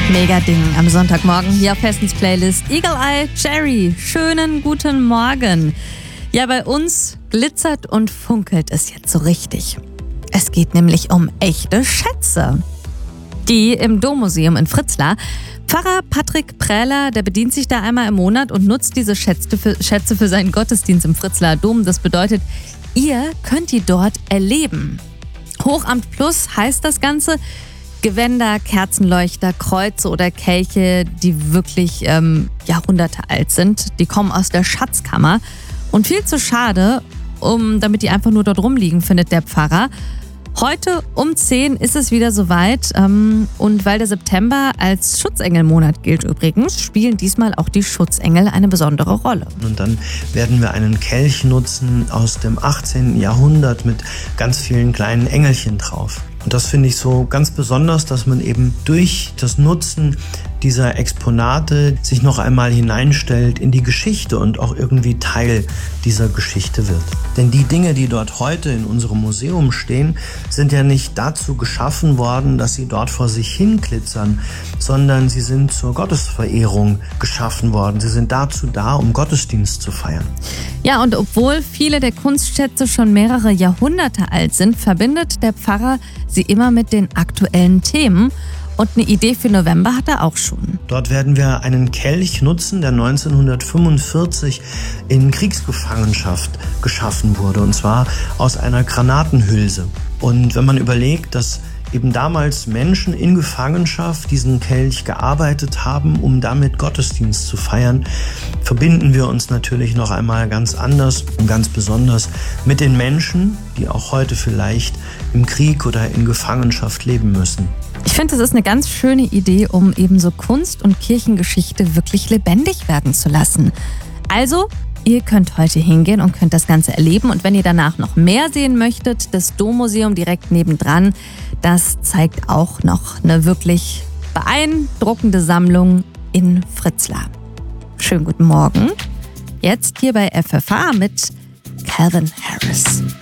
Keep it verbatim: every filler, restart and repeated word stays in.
Mega Ding am Sonntagmorgen hier auf Hessens Playlist. Eagle Eye Cherry, schönen guten Morgen. Ja, bei uns glitzert und funkelt es jetzt so richtig. Es geht nämlich um echte Schätze. Die im Dommuseum in Fritzlar. Pfarrer Patrick Prähler, der bedient sich da einmal im Monat und nutzt diese Schätze für, Schätze für seinen Gottesdienst im Fritzlarer Dom. Das bedeutet, ihr könnt die dort erleben. Hochamt Plus heißt das Ganze. Gewänder, Kerzenleuchter, Kreuze oder Kelche, die wirklich ähm, Jahrhunderte alt sind. Die kommen aus der Schatzkammer. Und viel zu schade, um, damit die einfach nur dort rumliegen, findet der Pfarrer. Heute um zehn ist es wieder soweit. Ähm, und weil der September als Schutzengelmonat gilt übrigens, spielen diesmal auch die Schutzengel eine besondere Rolle. Und dann werden wir einen Kelch nutzen aus dem achtzehnten Jahrhundert mit ganz vielen kleinen Engelchen drauf. Und das finde ich so ganz besonders, dass man eben durch das Nutzen dieser Exponate sich noch einmal hineinstellt in die Geschichte und auch irgendwie Teil dieser Geschichte wird. Denn die Dinge, die dort heute in unserem Museum stehen, sind ja nicht dazu geschaffen worden, dass sie dort vor sich hin glitzern, sondern sie sind zur Gottesverehrung geschaffen worden. Sie sind dazu da, um Gottesdienst zu feiern. Ja, und obwohl viele der Kunstschätze schon mehrere Jahrhunderte alt sind, verbindet der Pfarrer sie immer mit den aktuellen Themen. Und eine Idee für November hat er auch schon. Dort werden wir einen Kelch nutzen, der neunzehnhundertfünfundvierzig in Kriegsgefangenschaft geschaffen wurde. Und zwar aus einer Granatenhülse. Und wenn man überlegt, dass eben damals Menschen in Gefangenschaft diesen Kelch gearbeitet haben, um damit Gottesdienst zu feiern, verbinden wir uns natürlich noch einmal ganz anders und ganz besonders mit den Menschen, die auch heute vielleicht im Krieg oder in Gefangenschaft leben müssen. Ich finde, das ist eine ganz schöne Idee, um eben so Kunst- und Kirchengeschichte wirklich lebendig werden zu lassen. Also, ihr könnt heute hingehen und könnt das Ganze erleben. Und wenn ihr danach noch mehr sehen möchtet, das Dommuseum direkt nebendran, das zeigt auch noch eine wirklich beeindruckende Sammlung in Fritzlar. Schönen guten Morgen. Jetzt hier bei F F H mit Calvin Harris.